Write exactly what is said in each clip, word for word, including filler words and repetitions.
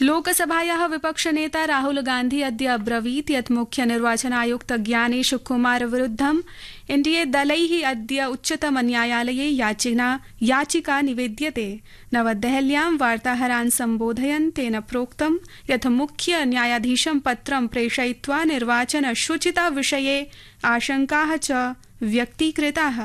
लोकसभायाः विपक्षनेता राहुल गांधी अद्य अब्रवीत् यत् मुख्य निर्वाचन आयुक्त ज्ञानेश कुमार विरुद्धं एनडीए दलैः अद्य उच्चतम न्यायालये याचिका निवेद्यते। नवदेहल्यां वार्ताहरान् सम्बोधयन् तेन प्रोक्तं यत् मुख्य न्यायाधीशं पत्रं प्रेषयित्वा निर्वाचन शुचिता विषये आशंकाः च व्यक्तीकृताः।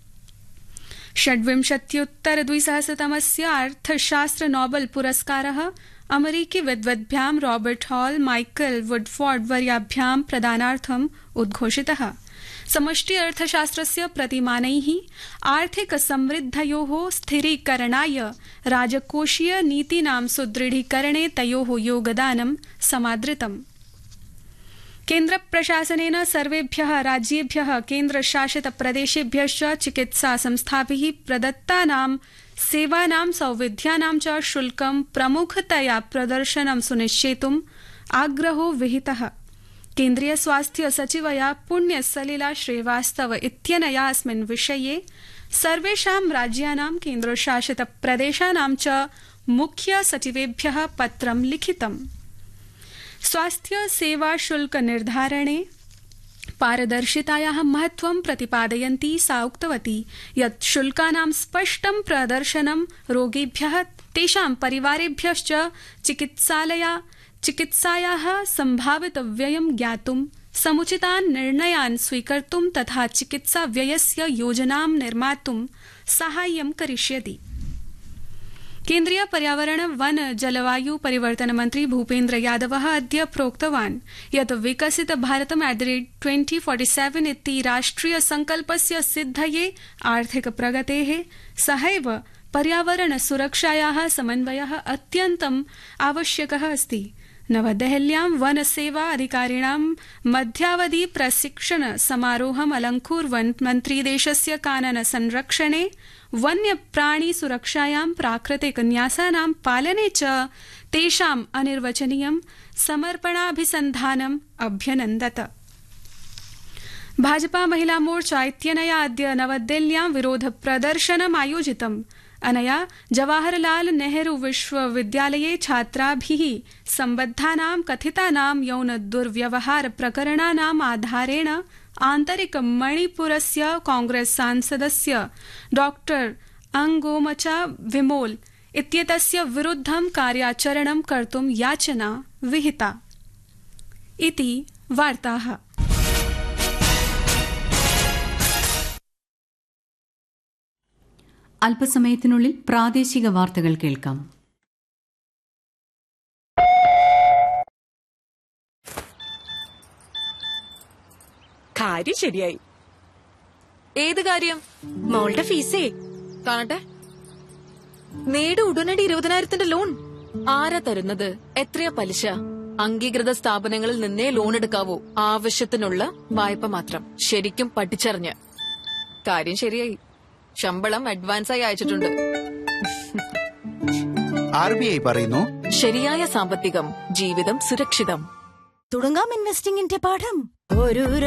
षड्विंशत्युत्तर द्विसहस्रतमस्य अर्थशास्त्र नोबेल पुरस्कारः अमेरिकी विद्वद्भ्यां रॉबर्ट हॉल माइकल वुडफॉर्ड वर्याभ्यां प्रदानार्थम् उद्घोषितः। समष्टि अर्थशास्त्रस्य प्रतिमानैः आर्थिक समृद्धयोः स्थिरीकरणाय राजकोषीय नीतीनां सुदृढीकरणे तयोः योगदानं समादृतम्। केन्द्र प्रशासनेन सर्वेभ्यः राज्येभ्यः केन्द्रशासित प्रदेशेभ्यश्च चिकित्सा संस्थाभिः प्रदत्तानां सेवानां सौविध्यानां च शुल्कं प्रमुखतया प्रदर्शनं सुनिश्चेतुम् आग्रहो विहितः। केन्द्रीय स्वास्थ्य सचिवया पुण्यसलिला श्रीवास्तव इत्यनया अस्मिन् विषये सर्वेषां राज्यानां केन्द्रशासित प्रदेशानां च मुख्य सचिवेभ्यः पत्रं लिखितम्। स्वास्थ्य सेवा शुल्क निर्धारणे पारदर्शितायाः महत्त्वं प्रतिपादयन्ती सा उक्तवती यत् शुल्कानां स्पष्टं प्रदर्शनं रोगिभ्यः तेषां परिवारेभ्यश्च चिकित्सालया चिकित्सायाः सम्भावित व्ययं ज्ञातुं समुचितान् निर्णयान् स्वीकर्तुं तथा चिकित्सा व्ययस्य योजनां निर्मातुं साहाय्यं करिष्यति। केन्द्रीय पर्यावरण वन जलवायु परिवर्तन मंत्री भूपेन्द्र यादवः अद्य प्रोक्तवान् यत् विकसित भारतम् at the rate twenty forty seven इति राष्ट्रिय संकल्पस्य सिद्धये आर्थिक प्रगतेः सहैव पर्यावरण सुरक्षायाः समन्वयः अत्यन्तम् आवश्यकः अस्ति। नवदेहल्यां वन सेवा अधिकारिणां मध्यावधि प्रशिक्षण समारोहम् अलङ्कुर्वन् मन्त्री देशस्य कानन संरक्षणे वन्य प्राणी सुरक्षायां प्राकृतिक न्यासानां पालने च तेषाम् अनिर्वचनीयं समर्पणाभिसन्धानम् अभ्यनन्दत। भाजपा महिला मोर्चा इत्यनया अद्य नवदिल्ल्यां विरोध प्रदर्शनम् आयोजितम्। अनया जवाहरलाल नेहरू विश्वविद्यालये छात्राभिः सम्बद्धानां कथितानां यौन दुर्व्यवहार प्रकरणानाम् आधारेण आन्तरिक मणिपुरस्य कांग्रेस सांसदस्य डॉक्टर अंगोमचा विमोल इत्येतस्य विरुद्धं कार्याचरणं कर्तुं याचना विहिता इति वार्ताः। അല്പസമയത്തിനുള്ളിൽ പ്രാദേശിക വാർത്തകൾ കേൾക്കാം. കാര്യം ശരിയായി. ഏത് കാര്യം? മോളുടെ ഫീസേ കാണട്ടെ. നേട് ഉടനടി ഇരുപതിനായിരത്തിന്റെ ലോൺ. ആരാ തരുന്നത്? എത്രയാ പലിശ? അംഗീകൃത സ്ഥാപനങ്ങളിൽ നിന്നേ ലോൺ എടുക്കാവൂ. ആവശ്യത്തിനുള്ള വായ്പ മാത്രം. ശരിക്കും പഠിച്ചറിഞ്ഞ്. കാര്യം ശരിയായി. ശമ്പളം അഡ്വാൻസായി അയച്ചിട്ടുണ്ട്. ആർ ബി ഐ പറയുന്നു ശരിയായ സാമ്പത്തികം ജീവിതം സുരക്ഷിതം. തുടങ്ങാം ഇൻവെസ്റ്റിംഗിന്റെ പാഠം. ഒരു